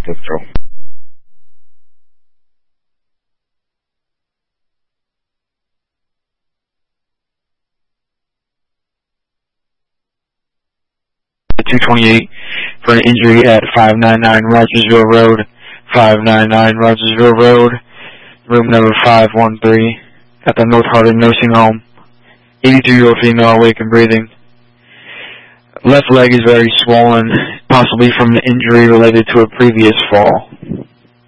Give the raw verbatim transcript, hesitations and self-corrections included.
Good control. two twenty-eight for an injury at five ninety-nine Rogersville Road, five ninety-nine Rogersville Road, room number five one three at the North Hardin Nursing Home. eighty-two-year-old female, awake and breathing. Left leg is very swollen, possibly from an injury related to a previous fall.